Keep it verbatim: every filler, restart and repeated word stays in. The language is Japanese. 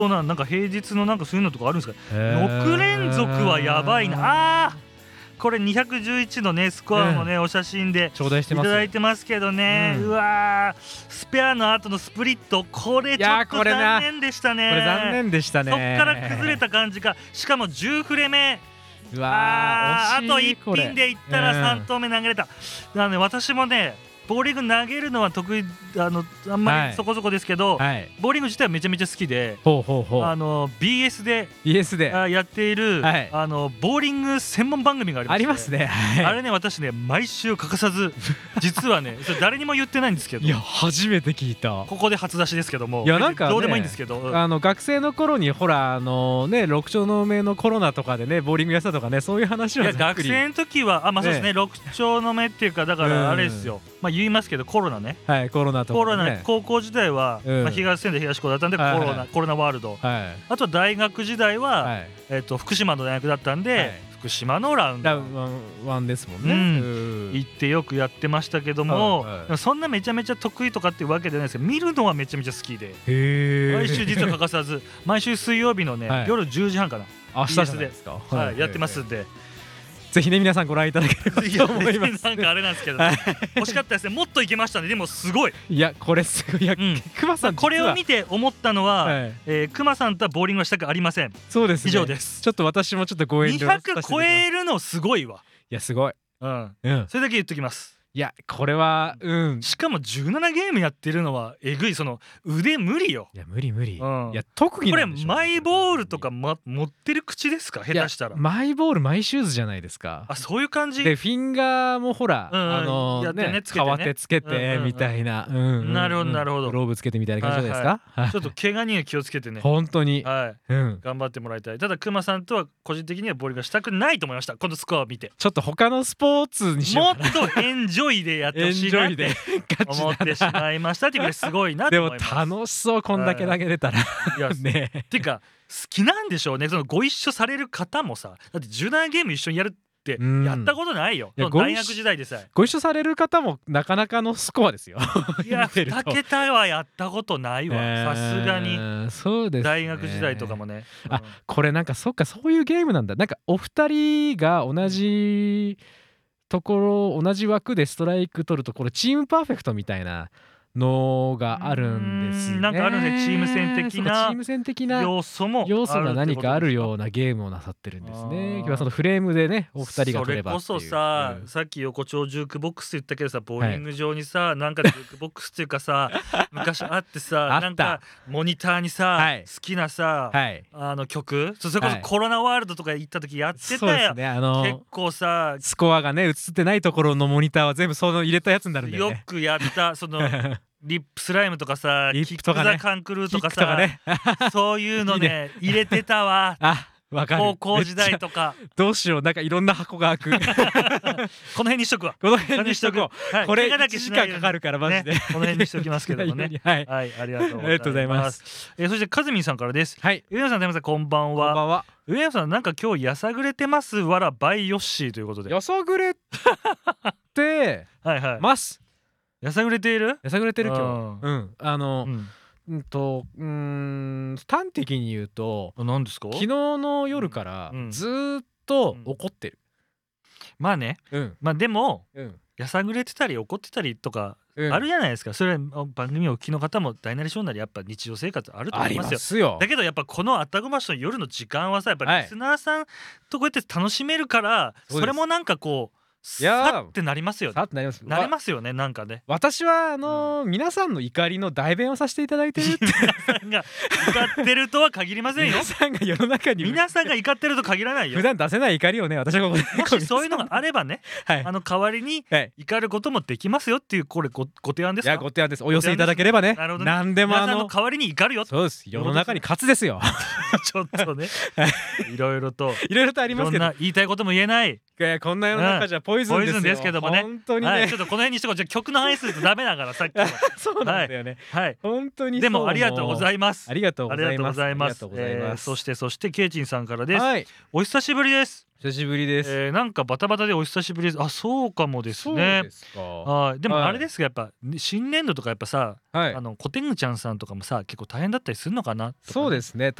そうなん、なんか平日のなんかそういうのとかあるんですか。ろく連続はやばいな。あーこれにひゃくじゅういちのねスコアもね、うん、お写真で頂戴してますいただいてますけどね、うん、うわースペアの後のスプリット、これちょっと残念でしたね。 これ残念でしたね。 そっから崩れた感じか。しかもじゅうフレ目、 うわーあーあといっピンでいったらさん投目投げれた、うん、なので私もねボーリング投げるのは得意、あのあんまりそこそこですけど、はい、ボーリング自体はめちゃめちゃ好きで、 ほうほうほう、 あの ビーエス でビーエス でやっている、はい、あのボーリング専門番組がありまして、 ありますね、はい、 あれね私ね毎週欠かさず実はねそれ誰にも言ってないんですけど、 いや初めて聞いた。 ここで初出しですけども、 いやなんか、ね、 どうでもいいんですけど、 あの学生の頃にほらあのね六丁の目のコロナとかでねボーリングやってたとかね、そういう話は。 いや学生の時はあまあそうですね、ね、六丁の目っていうかだからあれですよ、まあ言いますけどコロナね、 はい、コロナとか、ね、 コロナ高校時代は、うん、まあ、東仙台東高だったんで、はいはい、コロナコロナワールド、はい、あと大学時代は、はい、えー、と福島の大学だったんで、はい、福島のラウンドワンですもんね、うん、 行ってよくやってましたけども、はいはい、そんなめちゃめちゃ得意とかっていうわけじゃないですけど、見るのはめちゃめちゃ好きで、 へ毎週実は欠かさず毎週水曜日のね、はい、夜じゅうじはんかな、 明日じゃないですか、 はいはい、やってますんで、 ぜひね皆さんご覧いただければと思います。 なんかあれなんですけど、ね、欲しかったですね。もっといけましたね。でもすごい。 いやこれすごい。いや、うん、熊さんこれを見て思ったのは、はい、えー、熊さんとはボーリングはしたくありません。 そうです、ね、 以上です。 ちょっと私もちょっとご遠慮させていただきます。 にひゃく超えるのすごいわ。 いやすごい。 うん。うん、それだけ言っときます。 いやこれはうん、 しかもじゅうななゲームやってるのはえぐい。その腕無理よ。 いや無理無理、 うん、 いや特技なんでしょう、 これマイボールとか、ま、持ってる口ですか、下手したら。 マイボールマイシューズじゃないですか。 あ、そういう感じでフィンガーもほら、うん、あのー、ね、革手つけてみたいな、 なるほどなるほど、 グローブつけてみたいな感じじゃないですか、 はいはい、ちょっと怪我には気をつけてね本当に、 はい、うん、頑張ってもらいたい。ただクマさんとは個人的にはボーリングしたくないと思いました。このスコアを見てちょっと他のスポーツにしようかな。 もっとエンジョイでやってほしいなって思ってしまいましたっていうぐらいすごいなと思います。 でも楽しそう、こんだけ投げれたら、はい、いやねっていうか好きなんでしょうね。そのご一緒される方もさ、だってじゅうななゲーム一緒にやるってやったことないよ、うん、大学時代でさえ。 ご一緒される方もなかなかのスコアですよいやに桁はやったことないわ、さすがに。 そうですね、 大学時代とかもね、 うん、あこれなんかそっかそういうゲームなんだ。なんかお二人が同じところ同じ枠でストライク取るとこれチームパーフェクトみたいなのがあるんですね。 なんかあるんでチーム戦的なチーム戦的な要素も要素が何かあるようなゲームをなさってるんですね。今日はそのフレームでねお二人が取ればっていう。 それこそさ、うん、さっき横丁ジュークボックスって言ったけどさ、ボーリング場にさ、はい、なんかジュークボックスっていうかさ昔あってさなんかモニターにさ、はい、好きなさ、はい、あの曲、それこそコロナワールドとか行った時やってたよ、 ね、あのー、 結構さスコアがね映ってないところのモニターは全部その入れたやつになるんだよね。 よくやったそのリップスライムとかさ、 リップとか、ね、 キック・ザ・カンクルーとかさ、 ね、 そういうのね入れてたわ。 あ、わかる。 高校時代とかどうしよう、なんかいろんな箱が開くこの辺にしとくわ。 この辺にしとこう、はい、これいちじかんかかるからマジで、 ね、この辺にしときますけどもねはい、はい、ありがとうございます。えー、そしてかずみんさんからです。 はい、 上野さん、田山さん、こんばんは。 こんばんは。 上野さん、なんか今日やさぐれてますわらバイヨッシーということで。 やさぐれてはいはいますやさぐれているやさぐれてる今日。うん、あの、うんうんとうーん端的に言うと、 何ですか？ 昨日の夜からずっと怒ってる、 うん、まあね、うん、まあでも、うん、やさぐれてたり怒ってたりとかあるじゃないですか、うん、それは番組をお聞きの方も大なり小なりやっぱ日常生活あると思いますよ。 ありますよ。 だけどやっぱこのあったごましの夜の時間はさ、やっぱりリスナーさんとこうやって楽しめるから、はい、それもなんかこうさってなりますよね。 さってなります。 なりますよね、なんかね。 私はあのーうん、皆さんの怒りの代弁をさせていただいてるって。 皆さんが怒ってるとは限りませんよ。 皆さんが世の中に皆さんが怒ってると限らないよ。 普段出せない怒りをね、私はここでもしそういうのがあればね、はい、あの代わりに怒ることもできますよっていう、これ ご, ご提案ですか？ いやご提案です。お寄せいただければね、 なるほどね、 何でもあの皆さんの代わりに怒るよ。 そうです。世の中に勝つですよ。 ちょっとねいろいろといろいろとありますけど、 いろんな言いたいことも言えない、 いやこんな世の中じゃポイズンですよ、 ポイズンですけどもね、 本当にね、 はい、ちょっとこの辺にしとこう。じゃあ曲の話するとダメだからさっきはそうなんだよね、 はい、 本当にそう。 でもありがとうございます。 ありがとうございます。 ありがとうございます。 ありがとうございます。 そしてそしてケイチンさんからです。 はい、 お久しぶりです。 久しぶりです。 えー、なんかバタバタでお久しぶりです。あ、そうかもですそうね。 ですか。 はい、でもあれですがやっぱ新年度とかやっぱさ、 はい、 あのコテングちゃんさんとかもさ結構大変だったりするのかなとかね。 そうですね。